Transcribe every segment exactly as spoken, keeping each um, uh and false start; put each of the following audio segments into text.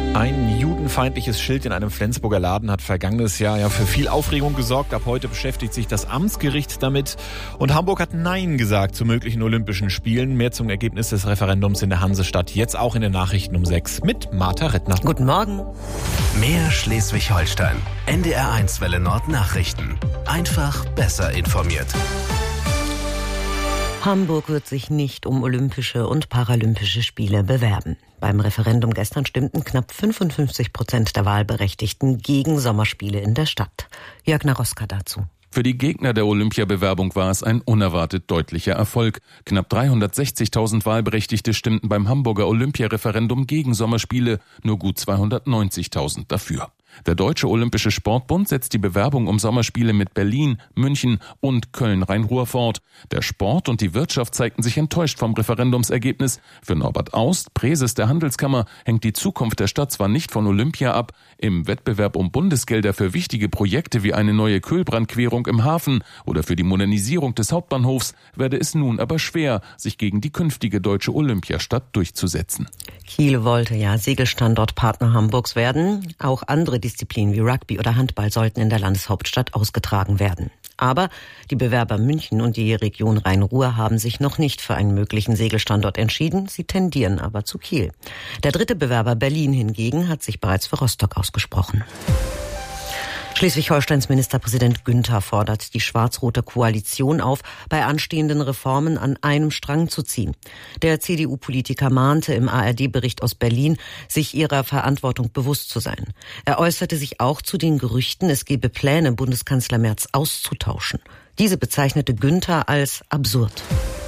Ein judenfeindliches Schild in einem Flensburger Laden hat vergangenes Jahr ja für viel Aufregung gesorgt. Ab heute beschäftigt sich das Amtsgericht damit. Und Hamburg hat Nein gesagt zu möglichen Olympischen Spielen. Mehr zum Ergebnis des Referendums in der Hansestadt. Jetzt auch in den Nachrichten um sechs mit Martha Rettner. Guten Morgen. Mehr Schleswig-Holstein. N D R eins Welle Nord Nachrichten. Einfach besser informiert. Hamburg wird sich nicht um Olympische und Paralympische Spiele bewerben. Beim Referendum gestern stimmten knapp fünfundfünfzig Prozent der Wahlberechtigten gegen Sommerspiele in der Stadt. Jörg Naroska dazu. Für die Gegner der Olympiabewerbung war es ein unerwartet deutlicher Erfolg. Knapp dreihundertsechzigtausend Wahlberechtigte stimmten beim Hamburger Olympiareferendum gegen Sommerspiele, nur gut zweihundertneunzigtausend dafür. Der Deutsche Olympische Sportbund setzt die Bewerbung um Sommerspiele mit Berlin, München und Köln-Rhein-Ruhr fort. Der Sport und die Wirtschaft zeigten sich enttäuscht vom Referendumsergebnis. Für Norbert Aust, Präses der Handelskammer, hängt die Zukunft der Stadt zwar nicht von Olympia ab. Im Wettbewerb um Bundesgelder für wichtige Projekte wie eine neue Kühlbrandquerung im Hafen oder für die Modernisierung des Hauptbahnhofs werde es nun aber schwer, sich gegen die künftige deutsche Olympiastadt durchzusetzen. Kiel wollte ja Segelstandortpartner Hamburgs werden. Auch andere Disziplinen wie Rugby oder Handball sollten in der Landeshauptstadt ausgetragen werden. Aber die Bewerber München und die Region Rhein-Ruhr haben sich noch nicht für einen möglichen Segelstandort entschieden. Sie tendieren aber zu Kiel. Der dritte Bewerber Berlin hingegen hat sich bereits für Rostock ausgesprochen. Schleswig-Holsteins Ministerpräsident Günther fordert die schwarz-rote Koalition auf, bei anstehenden Reformen an einem Strang zu ziehen. Der C D U-Politiker mahnte im A R D-Bericht aus Berlin, sich ihrer Verantwortung bewusst zu sein. Er äußerte sich auch zu den Gerüchten, es gebe Pläne, Bundeskanzler Merz auszutauschen. Diese bezeichnete Günther als absurd.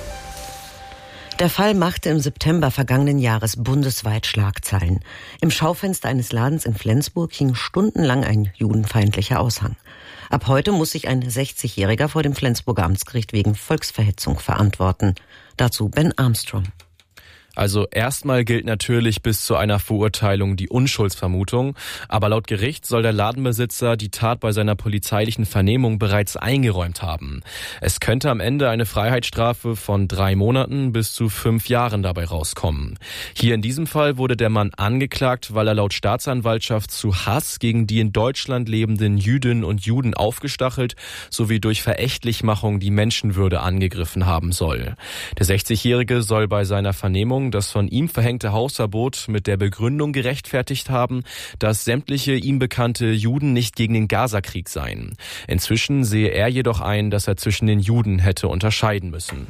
Der Fall machte im September vergangenen Jahres bundesweit Schlagzeilen. Im Schaufenster eines Ladens in Flensburg hing stundenlang ein judenfeindlicher Aushang. Ab heute muss sich ein sechzigjähriger vor dem Flensburger Amtsgericht wegen Volksverhetzung verantworten. Dazu Ben Armstrong. Also erstmal gilt natürlich bis zu einer Verurteilung die Unschuldsvermutung, aber laut Gericht soll der Ladenbesitzer die Tat bei seiner polizeilichen Vernehmung bereits eingeräumt haben. Es könnte am Ende eine Freiheitsstrafe von drei Monaten bis zu fünf Jahren dabei rauskommen. Hier in diesem Fall wurde der Mann angeklagt, weil er laut Staatsanwaltschaft zu Hass gegen die in Deutschland lebenden Jüdinnen und Juden aufgestachelt sowie durch Verächtlichmachung die Menschenwürde angegriffen haben soll. Der sechzigjährige soll bei seiner Vernehmung das von ihm verhängte Hausverbot mit der Begründung gerechtfertigt haben, dass sämtliche ihm bekannte Juden nicht gegen den Gazakrieg seien. Inzwischen sehe er jedoch ein, dass er zwischen den Juden hätte unterscheiden müssen.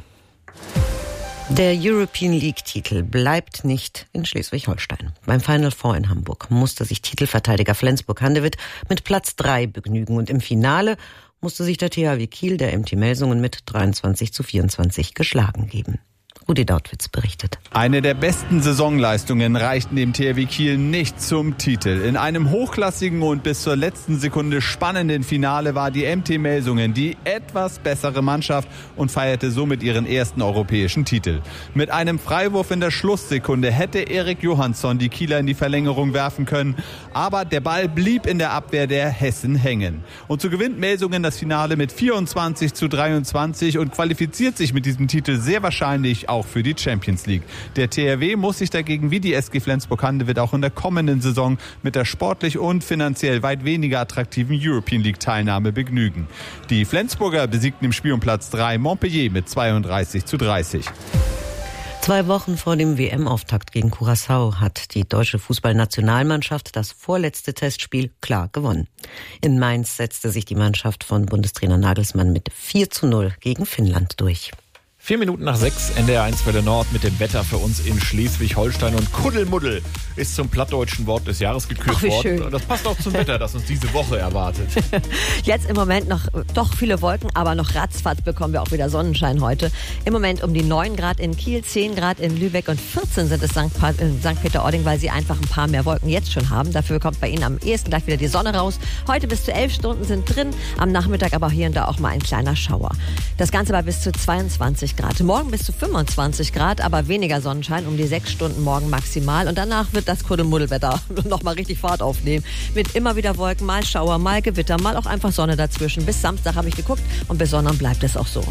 Der European League-Titel bleibt nicht in Schleswig-Holstein. Beim Final Four in Hamburg musste sich Titelverteidiger Flensburg-Handewitt mit Platz drei begnügen und im Finale musste sich der T H W Kiel der M T Melsungen mit dreiundzwanzig zu vierundzwanzig geschlagen geben. Rudi Dautwitz berichtet. Eine der besten Saisonleistungen reichten dem T H W Kiel nicht zum Titel. In einem hochklassigen und bis zur letzten Sekunde spannenden Finale war die M T Melsungen die etwas bessere Mannschaft und feierte somit ihren ersten europäischen Titel. Mit einem Freiwurf in der Schlusssekunde hätte Erik Johansson die Kieler in die Verlängerung werfen können, aber der Ball blieb in der Abwehr der Hessen hängen. Und so gewinnt Melsungen das Finale mit vierundzwanzig zu dreiundzwanzig und qualifiziert sich mit diesem Titel sehr wahrscheinlich auch für die Champions League. Der T H W muss sich dagegen wie die S G Flensburg-Handewitt auch in der kommenden Saison mit der sportlich und finanziell weit weniger attraktiven European League-Teilnahme begnügen. Die Flensburger besiegten im Spiel um Platz drei Montpellier mit zweiunddreißig zu dreißig. Zwei Wochen vor dem W M-Auftakt gegen Curaçao hat die deutsche Fußballnationalmannschaft das vorletzte Testspiel klar gewonnen. In Mainz setzte sich die Mannschaft von Bundestrainer Nagelsmann mit vier zu null gegen Finnland durch. Vier Minuten nach sechs, N D R eins Welle Nord mit dem Wetter für uns in Schleswig-Holstein. Und Kuddelmuddel ist zum plattdeutschen Wort des Jahres gekürt Ach, wie worden. Schön. Das passt auch zum Wetter, das uns diese Woche erwartet. Jetzt im Moment noch doch viele Wolken, aber noch ratzfatz bekommen wir auch wieder Sonnenschein heute. Im Moment um die neun Grad in Kiel, zehn Grad in Lübeck und vierzehn sind es in Sankt Peter-Ording, weil sie einfach ein paar mehr Wolken jetzt schon haben. Dafür kommt bei Ihnen am ehesten gleich wieder die Sonne raus. Heute bis zu elf Stunden sind drin, am Nachmittag aber hier und da auch mal ein kleiner Schauer. Das Ganze bei bis zu zweiundzwanzig Grad. Morgen bis zu fünfundzwanzig Grad, aber weniger Sonnenschein, um die sechs Stunden morgen maximal. Und danach wird das Kuddelmuddelwetter nochmal richtig Fahrt aufnehmen. Mit immer wieder Wolken, mal Schauer, mal Gewitter, mal auch einfach Sonne dazwischen. Bis Samstag habe ich geguckt und bis Sonntag bleibt es auch so.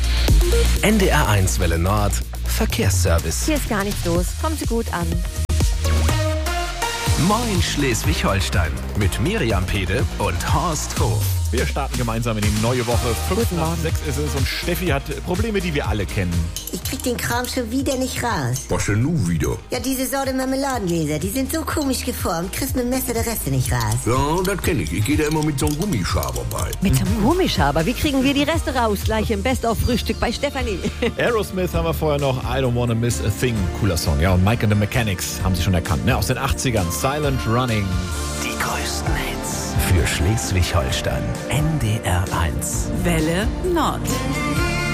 N D R eins Welle Nord, Verkehrsservice. Hier ist gar nichts los. Kommen Sie gut an. Moin Schleswig-Holstein mit Miriam Pede und Horst Hof. Wir starten gemeinsam in die neue Woche. Fünf nach sechs ist es und Steffi hat Probleme, die wir alle kennen. Ich krieg den Kram schon wieder nicht raus. Was denn nun wieder? Ja, diese Sorte Marmeladengläser, die sind so komisch geformt, kriegst mit dem Messer der Reste nicht raus. Ja, das kenne ich. Ich gehe da immer mit so einem Gummischaber bei. Mit so einem Gummischaber? Wie kriegen wir die Reste raus? Gleich im Best-of-Frühstück bei Stefanie. Aerosmith haben wir vorher noch. I Don't Wanna Miss a Thing. Cooler Song. Ja, und Mike and the Mechanics haben Sie schon erkannt. Ne? Aus den achtzigern. Silent Running. Die größten Hits für Schleswig-Holstein. N D R eins. Welle Nord.